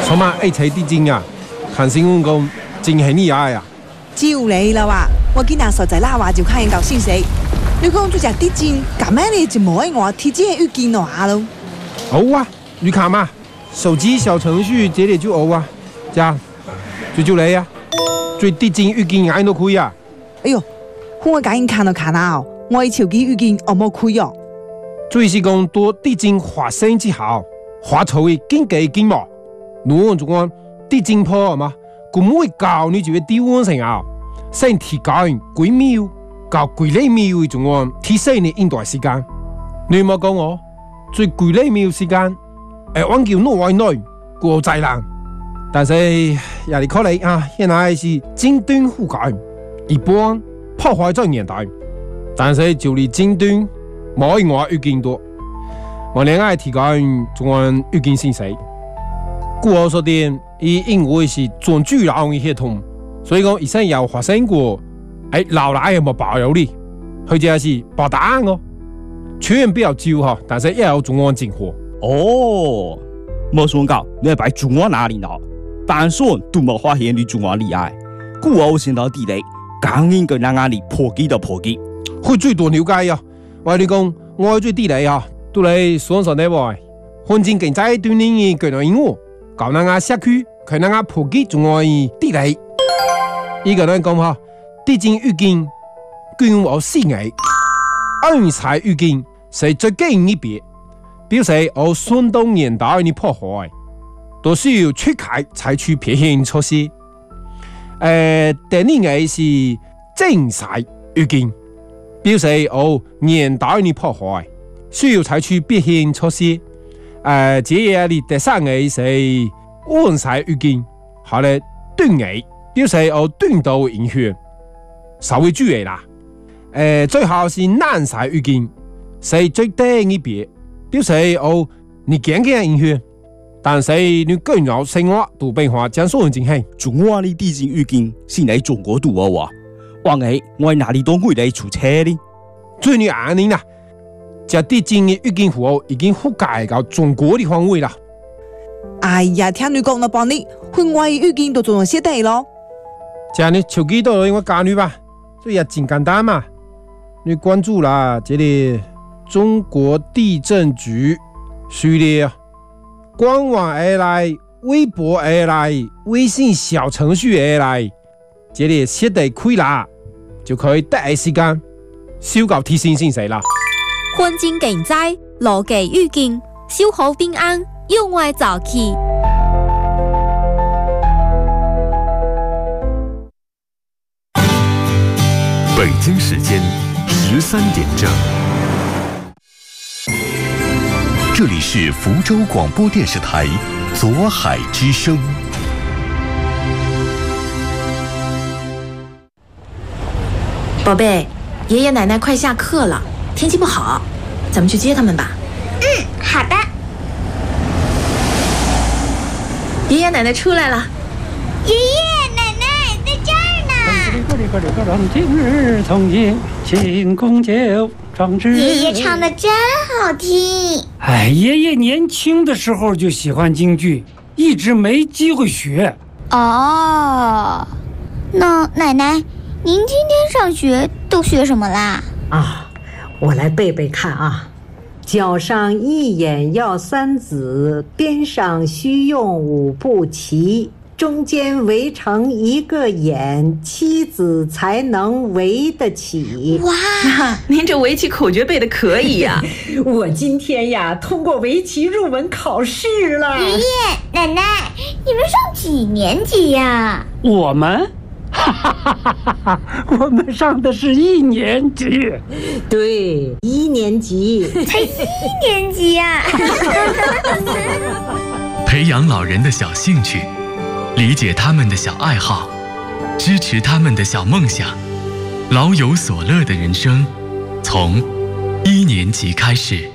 什么爱猜地精啊？看新闻讲真系厉害啊！ 照你啦哇，我今日实在拉话就看研究信息。你讲做只地精，咁样你就冇喺我提前预见落下咯。 好啊，你看嘛，手机小程序这里就有啊，这样就你啊，最地精预见眼都可以啊。 哎呦，我赶紧看到看啊，我嘅手机预见我冇开哦。 最是讲多地精发生之后，发出嘅紧急警报，如就讲地精破嘛，咁每教你就会低温成啊，先提高几秒。到几厘秒嘅种案，提醒你应对时间。你冇讲我最几厘秒时间，往叫挪外内过灾难。但是也係可能啊，現在是尖端覆蓋，一般破壞在年代。但是就你尖端冇我預見到，我哋愛提供種案預見信息。故我所點，因為是全主流嘅系統，所以講以前有發生過。老奶有冇保佑你？佢就係保答案哦，全員比較少哈，但是也有種案進貨。 哦，冇想到你係擺種案哪裡咯？但算都冇發現你種案厲害，故我先到地雷，剛應該讓你破機就破機。 佢最多了解啊！我你講，我最地雷啊，都嚟雙手呢位，環境經濟鍛鍊嘅技能應用，教人家社區，佢人家破機種案地雷。依個人講嚇。地精預見，據我視野，暗彩預見是最近一別，表示我相當年代嘅破壞，都需要出開採取撇險措施。第二個是正彩預見，表示我年代嘅破壞，需要採取撇險措施。第三個是晚彩預見，係咧短個，表示我短度影響。稍微注意啦，最後是南晒預見，是最低一別，表示你驚嘅影響，但是你個人生活都變化將所有進行。 中華的地精預見是喺中國度嘅話，話我哪裡都會嚟出車呢？ 最你安寧啦，這地精嘅預見符號已經覆蓋到中國的範圍啦。 哎呀，聽你講到幫你，境外預見都做咗些地咯。 這你手機都我教你吧。這也真簡單嘛，你關注啦，這裡中國地震局序列，官網而來，微博而來，微信小程序而來，這裡設定開啦，就可以第一時間收到提醒信息啦。 環境經濟，邏輯預見，守好平安，用愛早起。 北京时间13点整，这里是福州广播电视台左海之声。 宝贝，爷爷奶奶快下课了，天气不好，咱们去接他们吧。 好的。 爷爷奶奶出来了。 爷爷奶奶在这儿呢。 今日从严，庆功酒，壮志。 爷爷唱的真好听。 哎，爷爷年轻的时候就喜欢京剧，一直没机会学。 哦，那奶奶，您今天上学都学什么啦？ 啊，我来背背看啊。脚上一眼要三子，边上须用五步齐，中间围成一个眼，妻子才能围得起。 哇，您这围棋口诀背得可以呀！ 我今天呀通过围棋入门考试了。 爷爷奶奶，你们上几年级呀？ 我们我们上的是1年级。 对，1年级。 才1年级呀！ 培养老人的小兴趣，理解他们的小爱好，支持他们的小梦想，老有所乐的人生，从1年级开始。